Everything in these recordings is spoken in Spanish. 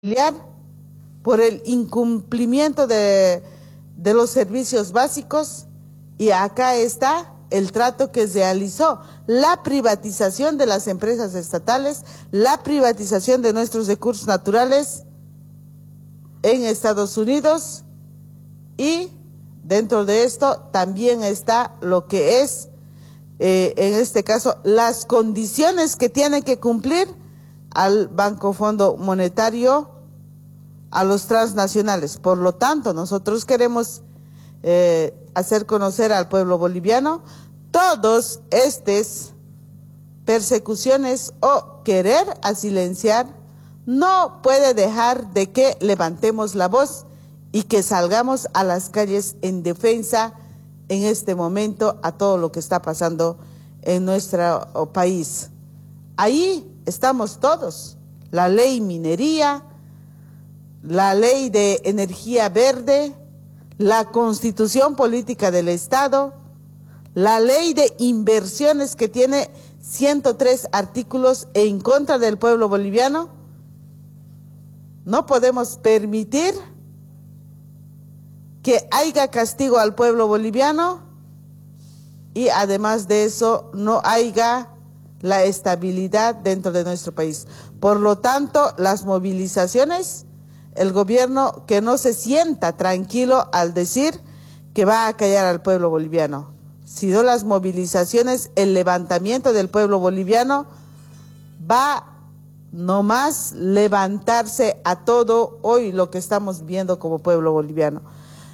familiar por el incumplimiento de los servicios básicos, y acá está el trato que realizó, la privatización de las empresas estatales, la privatización de nuestros recursos naturales en Estados Unidos, y dentro de esto también está lo que es, en este caso, las condiciones que tiene que cumplir al Banco Fondo Monetario, a los transnacionales. Por lo tanto, nosotros queremos hacer conocer al pueblo boliviano todos estas persecuciones o querer silenciar no puede dejar de que levantemos la voz y que salgamos a las calles en defensa en este momento a todo lo que está pasando en nuestro país. Ahí estamos todos, la ley minería, la ley de energía verde, la constitución política del Estado, la ley de inversiones que tiene 103 artículos en contra del pueblo boliviano. No podemos permitir que haya castigo al pueblo boliviano y además de eso no haya la estabilidad dentro de nuestro país. Por lo tanto, las movilizaciones, el gobierno que no se sienta tranquilo al decir que va a callar al pueblo boliviano, sino las movilizaciones, el levantamiento del pueblo boliviano va nomás levantarse a todo hoy lo que estamos viendo como pueblo boliviano.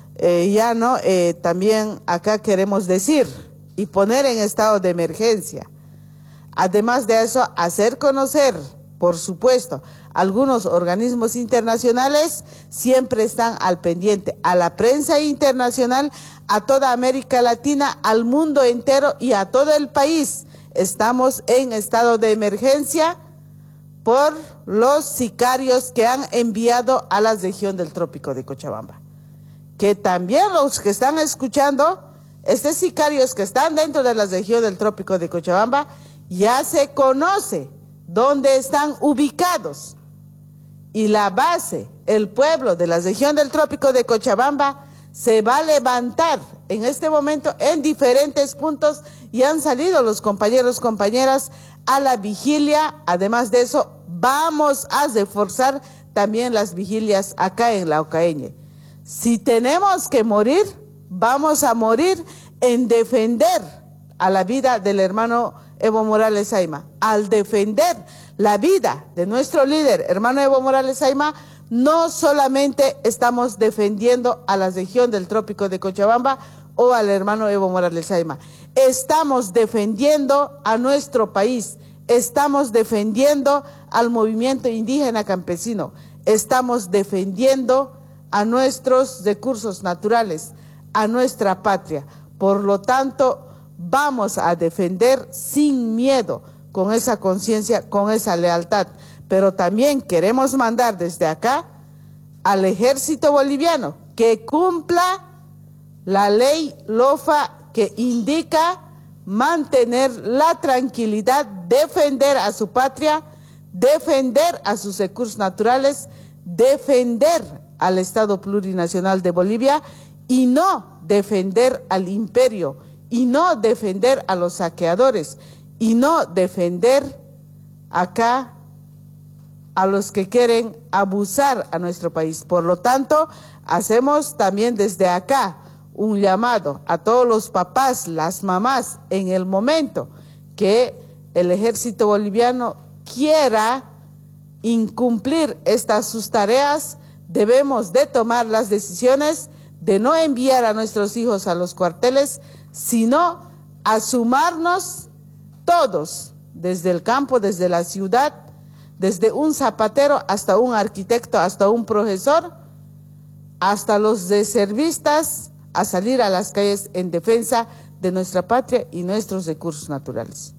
También acá queremos decir y poner en estado de emergencia. Además de eso, hacer conocer, por supuesto, algunos organismos internacionales siempre están al pendiente, a la prensa internacional, a toda América Latina, al mundo entero y a todo el país. Estamos en estado de emergencia por los sicarios que han enviado a la región del Trópico de Cochabamba. Que también los que están escuchando, estos sicarios que están dentro de la región del Trópico de Cochabamba, ya se conoce dónde están ubicados. Y la base, el pueblo de la región del Trópico de Cochabamba, se va a levantar en este momento en diferentes puntos y han salido los compañeros, compañeras a la vigilia. Además de eso, vamos a reforzar también las vigilias acá en la Ocaña. Si tenemos que morir, vamos a morir en defender a la vida del hermano Evo Morales Ayma. Al defender la vida de nuestro líder, hermano Evo Morales Ayma, no solamente estamos defendiendo a la región del Trópico de Cochabamba o al hermano Evo Morales Ayma, estamos defendiendo a nuestro país, estamos defendiendo al movimiento indígena campesino, estamos defendiendo a nuestros recursos naturales, a nuestra patria. Por lo tanto, vamos a defender sin miedo, con esa conciencia, con esa lealtad. Pero también queremos mandar desde acá al ejército boliviano que cumpla la ley LOFA que indica mantener la tranquilidad, defender a su patria, defender a sus recursos naturales, defender al Estado plurinacional de Bolivia y no defender al imperio, y no defender a los saqueadores, y no defender acá a los que quieren abusar a nuestro país. Por lo tanto, hacemos también desde acá un llamado a todos los papás, las mamás, en el momento que el ejército boliviano quiera incumplir sus tareas, debemos de tomar las decisiones de no enviar a nuestros hijos a los cuarteles, sino a sumarnos todos, desde el campo, desde la ciudad, desde un zapatero hasta un arquitecto, hasta un profesor, hasta los reservistas, a salir a las calles en defensa de nuestra patria y nuestros recursos naturales.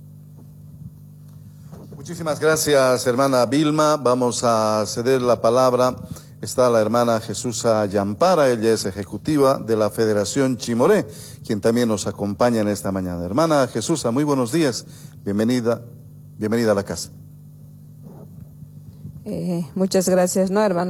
Muchísimas gracias, hermana Vilma. Vamos a ceder la palabra. Está la hermana Jesusa Yampara, ella es ejecutiva de la Federación Chimoré, quien también nos acompaña en esta mañana. Hermana Jesusa, muy buenos días, bienvenida a la casa. Muchas gracias, ¿no, hermano?